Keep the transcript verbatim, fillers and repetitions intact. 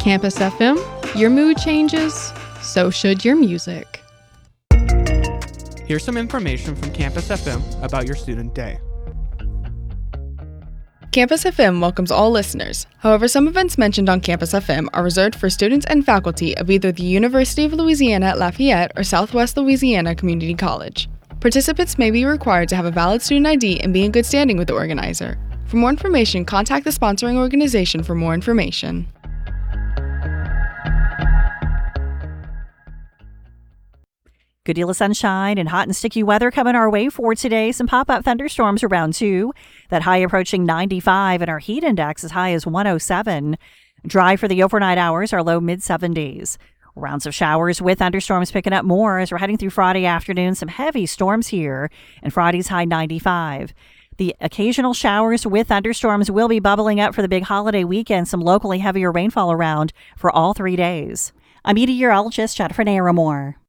Campus F M, your mood changes, so should your music. Here's some information from Campus F M about your student day. Campus F M welcomes all listeners. However, some events mentioned on Campus F M are reserved for students and faculty of either the University of Louisiana at Lafayette or Southwest Louisiana Community College. Participants may be required to have a valid student I D and be in good standing with the organizer. For more information, contact the sponsoring organization for more information. Good deal of sunshine and hot and sticky weather coming our way for today. Some pop-up thunderstorms around too. That high approaching ninety-five and our heat index as high as one oh seven. Dry for the overnight hours, our low mid seventies. Rounds of showers with thunderstorms picking up more as we're heading through Friday afternoon. Some heavy storms here and Friday's high ninety-five. The occasional showers with thunderstorms will be bubbling up for the big holiday weekend. Some locally heavier rainfall around for all three days. I'm meteorologist Jennifer Naramore.